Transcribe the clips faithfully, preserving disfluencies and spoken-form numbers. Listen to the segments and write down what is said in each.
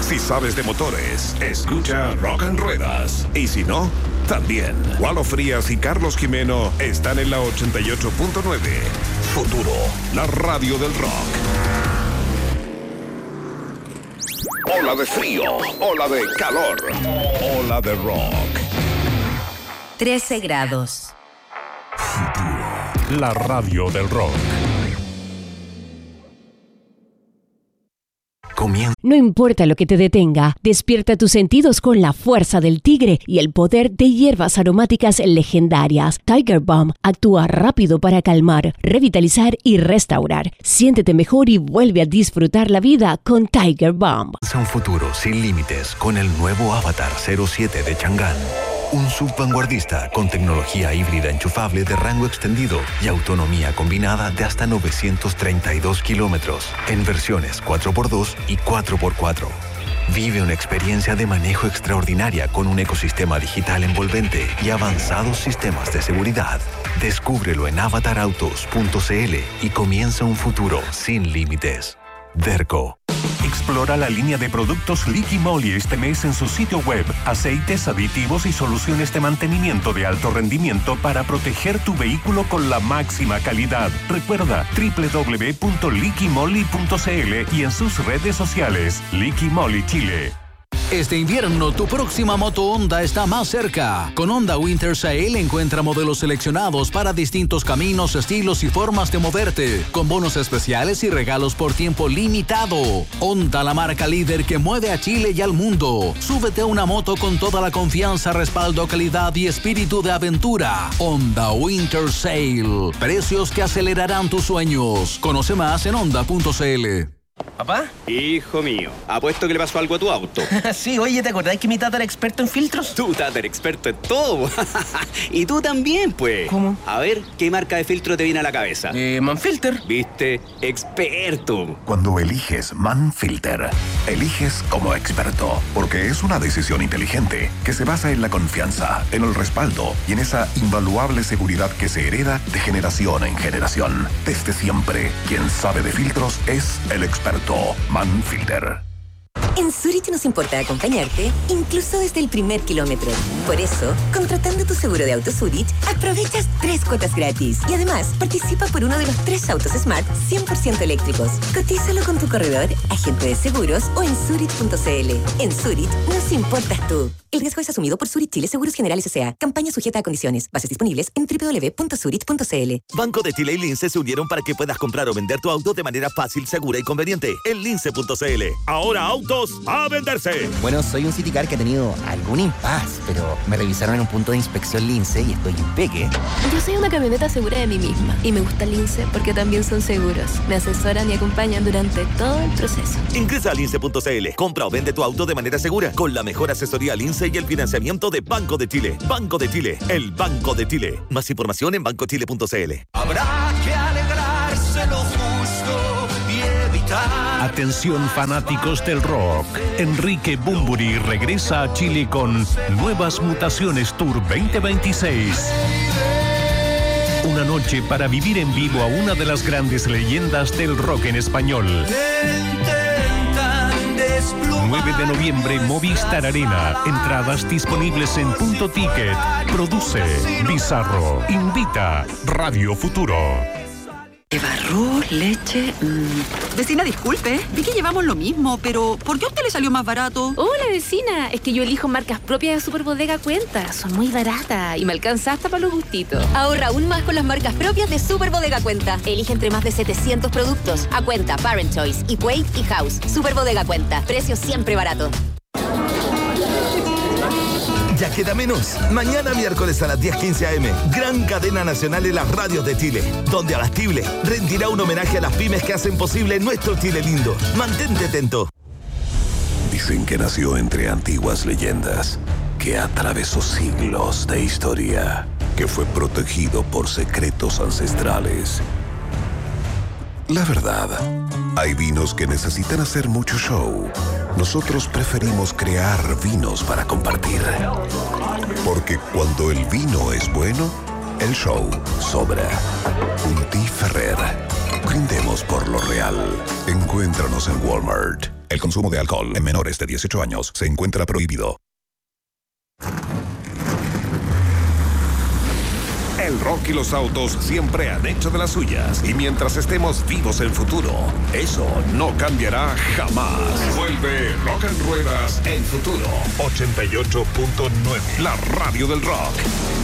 Si sabes de motores, escucha Rock and Ruedas. Y si no, también. Walo Frías y Carlos Jimeno están en la ochenta y ocho punto nueve. Futuro, la radio del rock. Ola de frío, ola de calor, ola de rock. trece grados. La radio del rock. Comienza. No importa lo que te detenga, despierta tus sentidos con la fuerza del tigre y el poder de hierbas aromáticas legendarias. Tiger Balm actúa rápido para calmar, revitalizar y restaurar. Siéntete mejor y vuelve a disfrutar la vida con Tiger Balm. Un futuro sin límites con el nuevo Avatar cero siete de Chang'an. Un sub vanguardista con tecnología híbrida enchufable de rango extendido y autonomía combinada de hasta novecientos treinta y dos kilómetros en versiones cuatro por dos y cuatro por cuatro. Vive una experiencia de manejo extraordinaria con un ecosistema digital envolvente y avanzados sistemas de seguridad. Descúbrelo en avatar autos punto c l y comienza un futuro sin límites. Derco. Explora la línea de productos Liqui Moly este mes en su sitio web. Aceites, aditivos y soluciones de mantenimiento de alto rendimiento para proteger tu vehículo con la máxima calidad. Recuerda doble u doble u doble u punto liqui moly punto c l y en sus redes sociales. Liqui Moly Chile. Este invierno tu próxima moto Honda está más cerca. Con Honda Winter Sale encuentra modelos seleccionados para distintos caminos, estilos y formas de moverte, con bonos especiales y regalos por tiempo limitado. Honda, la marca líder que mueve a Chile y al mundo. Súbete a una moto con toda la confianza, respaldo, calidad y espíritu de aventura. Honda Winter Sale. Precios que acelerarán tus sueños. Conoce más en honda punto c l. ¿Papá? Hijo mío, apuesto que le pasó algo a tu auto. Sí, oye, ¿te acordás que mi tata era experto en filtros? Tu tata era experto en todo. Y tú también, pues. ¿Cómo? A ver, ¿qué marca de filtro te viene a la cabeza? Eh, Manfilter. ¿Viste? Experto. Cuando eliges Manfilter, eliges como experto, porque es una decisión inteligente que se basa en la confianza, en el respaldo y en esa invaluable seguridad que se hereda de generación en generación. Desde siempre, quien sabe de filtros es el experto. Manfilter. En Zurich nos importa acompañarte, incluso desde el primer kilómetro. Por eso, contratando tu seguro de auto Zurich, aprovechas tres cuotas gratis. Y además, participa por uno de los tres autos Smart cien por ciento eléctricos. Cotízalo con tu corredor, agente de seguros o en zurich punto c l. En Zurich nos importas tú. El riesgo es asumido por Zurich Chile Seguros Generales S A. Campaña sujeta a condiciones. Bases disponibles en doble u doble u doble u punto zurich punto c l. Banco de Chile y Lince se unieron para que puedas comprar o vender tu auto de manera fácil, segura y conveniente. En lince punto c l. Ahora autos a venderse. Bueno, soy un Citicar que ha tenido algún impas, pero me revisaron en un punto de inspección Lince y estoy impeque. Yo soy una camioneta segura de mí misma y me gusta Lince porque también son seguros. Me asesoran y acompañan durante todo el proceso. Ingresa a lince punto c l. Compra o vende tu auto de manera segura con la mejor asesoría Lince y el financiamiento de Banco de Chile. Banco de Chile, el Banco de Chile. Más información en banco chile punto c l. Habrá que alegrarse lo justo y evitar. Atención fanáticos del rock. Enrique Bunbury regresa a Chile con Nuevas Mutaciones Tour veinte veintiséis. Una noche para vivir en vivo a una de las grandes leyendas del rock en español. nueve de noviembre, Movistar Arena. Entradas disponibles en Punto Ticket. Produce Bizarro. Invita Radio Futuro. Arroz, leche... Mmm. Vecina, disculpe, vi que llevamos lo mismo, pero ¿por qué a usted le salió más barato? Hola, vecina, es que yo elijo marcas propias de Superbodega Cuenta. Son muy baratas y me alcanza hasta para los gustitos. Ahorra aún más con las marcas propias de Superbodega Cuenta. Elige entre más de setecientos productos. A Cuenta, Parent Choice, Equate y House. Superbodega Cuenta. Precios siempre baratos. Ya queda menos. Mañana miércoles a las diez quince a eme, gran cadena nacional en las radios de Chile, donde Abastible rendirá un homenaje a las pymes que hacen posible nuestro Chile lindo. Mantente atento. Dicen que nació entre antiguas leyendas, que atravesó siglos de historia, que fue protegido por secretos ancestrales. La verdad, hay vinos que necesitan hacer mucho show. Nosotros preferimos crear vinos para compartir. Porque cuando el vino es bueno, el show sobra. Unti Ferrer. Brindemos por lo real. Encuéntranos en Walmart. El consumo de alcohol en menores de dieciocho años se encuentra prohibido. El rock y los autos siempre han hecho de las suyas. Y mientras estemos vivos en futuro, eso no cambiará jamás. Vuelve Rock and Ruedas en Futuro. ochenta y ocho punto nueve. La radio del rock.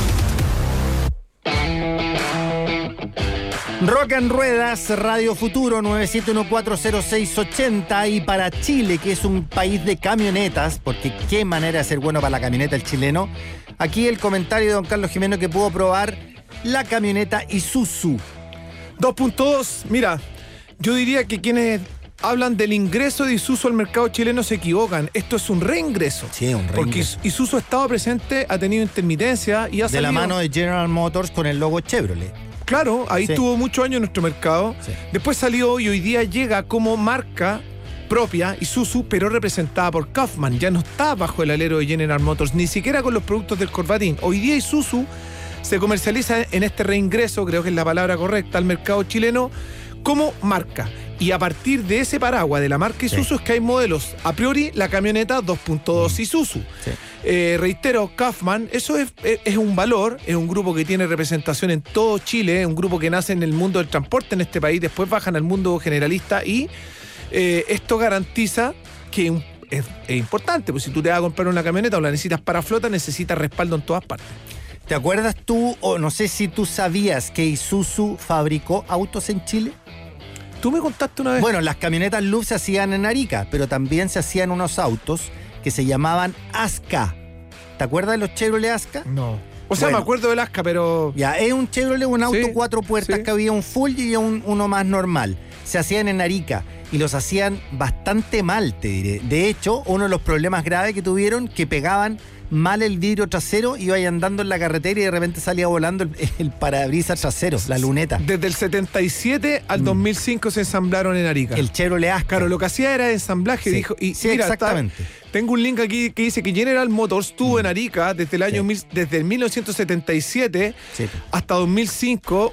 Rock and Ruedas, Radio Futuro, nueve siete uno cuatro cero seis ocho cero. Y para Chile, que es un país de camionetas, porque qué manera de ser bueno para la camioneta el chileno, aquí el comentario de don Carlos Jimeno, que pudo probar la camioneta Isuzu. dos punto dos, mira, yo diría que quienes hablan del ingreso de Isuzu al mercado chileno se equivocan. Esto es un reingreso. Sí, un reingreso. Porque Isuzu ha estado presente, ha tenido intermitencia y ha de salido... la mano de General Motors con el logo Chevrolet. Claro, ahí sí. tuvo muchos años en nuestro mercado. Sí. Después salió y hoy día llega como marca propia, Isuzu, pero representada por Kaufman. Ya no está bajo el alero de General Motors, ni siquiera con los productos del Corbatín. Hoy día Isuzu se comercializa en este reingreso, creo que es la palabra correcta, al mercado chileno como marca. Y a partir de ese paraguas de la marca Isuzu sí. es que hay modelos. A priori, la camioneta dos punto dos Isuzu. Sí. Eh, reitero, Kaufman, eso es, es, es un valor, es un grupo que tiene representación en todo Chile, es un grupo que nace en el mundo del transporte en este país, después bajan al mundo generalista y eh, esto garantiza que un, es, es importante, pues si tú te vas a comprar una camioneta o la necesitas para flota, necesitas respaldo en todas partes. ¿Te acuerdas tú, o no sé si tú sabías que Isuzu fabricó autos en Chile? Tú me contaste una vez. Bueno, las camionetas L U V se hacían en Arica, pero también se hacían unos autos que se llamaban Aska. ¿Te acuerdas de los Chevrolet Aska? No. O sea, bueno, me acuerdo del Aska, pero... Ya, es un Chevrolet, un auto sí, cuatro puertas, sí. que había un full y un, uno más normal. Se hacían en Arica y los hacían bastante mal, te diré. De hecho, uno de los problemas graves que tuvieron, que pegaban mal el vidrio trasero, iba andando en la carretera y de repente salía volando el, el parabrisas trasero, la luneta. Desde el setenta y siete al mm. dos mil cinco se ensamblaron en Arica. El Chevrolet Aska. Claro, lo que hacía era ensamblaje, sí. dijo. Y sí, mira, exactamente. Está, tengo un link aquí que dice que General Motors tuvo mm. en Arica desde el año sí. mil, desde el mil novecientos setenta y siete sí. hasta dos mil cinco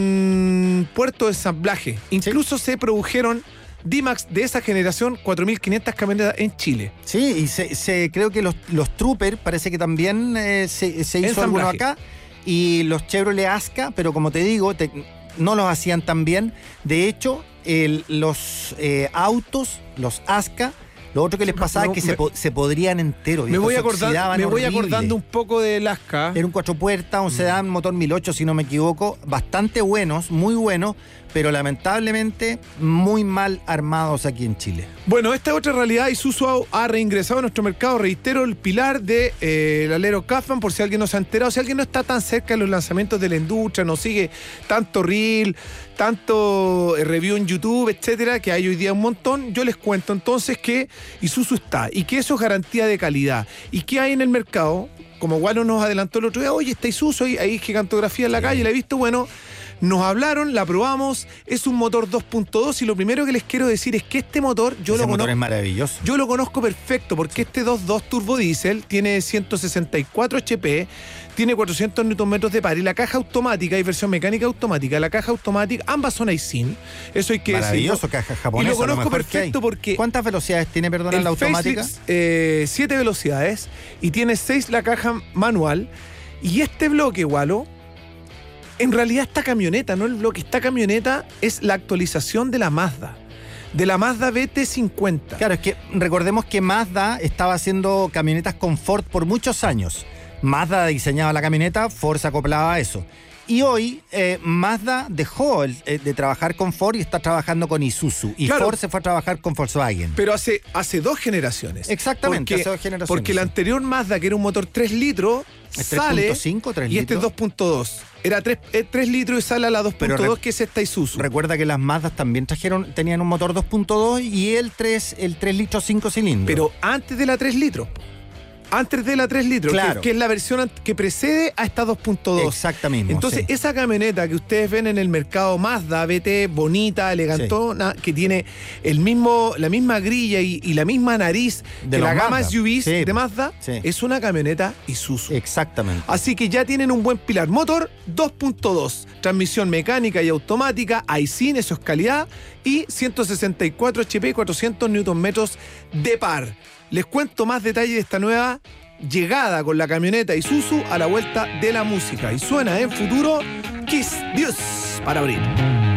un puerto de ensamblaje. Incluso sí. se produjeron D-Max de esa generación, cuatro mil quinientas camionetas en Chile. Sí, y se, se, creo que los, los Trooper parece que también eh, se, se hizo alguno acá. Y los Chevrolet Aska, pero como te digo, te, no los hacían tan bien. De hecho, el, los eh, autos, los Aska, lo otro que les pasaba no, es que me, se, po, se podrían enteros. Me voy, acordando, me voy acordando un poco del Aska. Era un cuatro puertas, un sedán, motor mil ocho, si no me equivoco. Bastante buenos, muy buenos, pero lamentablemente muy mal armados aquí en Chile. Bueno, esta es otra realidad. Isuzu ha reingresado a nuestro mercado. Reitero, el pilar del de, eh, alero Kaufman, por si alguien no se ha enterado, si alguien no está tan cerca de los lanzamientos de la industria, no sigue tanto reel, tanto eh, review en YouTube, etcétera, que hay hoy día un montón. Yo les cuento entonces que Isuzu está y que eso es garantía de calidad. ¿Y qué hay en el mercado? Como Gualo nos adelantó el otro día, oye, está Isuzu, hay, hay gigantografía en la sí. calle, la he visto, bueno... Nos hablaron, la probamos, es un motor dos punto dos y lo primero que les quiero decir es que este motor yo Ese lo motor conozco. es maravilloso. Yo lo conozco perfecto porque este dos punto dos turbo diésel tiene ciento sesenta y cuatro H P, tiene cuatrocientos newton metros de par y la caja automática, hay versión mecánica automática, la caja automática, ambas son Aisin. Eso hay que decir. Maravilloso, caja japonesa. Y lo conozco lo perfecto porque. ¿Cuántas velocidades tiene, perdón, la automática? Eh, siete velocidades y tiene seis la caja manual. Y este bloque, Walo, en realidad esta camioneta, no el bloque, esta camioneta es la actualización de la Mazda, de la Mazda B T cincuenta. Claro, es que recordemos que Mazda estaba haciendo camionetas con Ford por muchos años. Mazda diseñaba la camioneta, Ford se acoplaba a eso. Y hoy eh, Mazda dejó el, eh, de trabajar con Ford y está trabajando con Isuzu. Y claro, Ford se fue a trabajar con Volkswagen. Pero hace, hace dos generaciones. Exactamente, porque, hace dos generaciones. Porque el anterior Mazda, que era un motor tres litros, ¿Es sale... tres punto cinco, tres y este es dos punto dos. Era tres, tres litros y sale a la dos punto dos, que es esta Isuzu. Recuerda que las Mazdas también trajeron, tenían un motor dos punto dos y el tres, el tres litros cinco cilindros. Pero antes de la tres litros. Antes de la tres litros, Claro. que, que es la versión que precede a esta dos punto dos. Exactamente. Entonces, sí. esa camioneta que ustedes ven en el mercado Mazda B T, bonita, elegantona, sí. que tiene el mismo, la misma grilla y, y la misma nariz de que la gama Mazda. S U Vs Sí. de Mazda, Sí. es una camioneta Isuzu. Exactamente. Así que ya tienen un buen pilar. Motor dos punto dos, transmisión mecánica y automática, iSyn, eso es calidad, y ciento sesenta y cuatro H P, cuatrocientos newton metros de par. Les cuento más detalles de esta nueva llegada con la camioneta Isuzu a la vuelta de la música. Y suena en futuro Kiss Dios para abrir.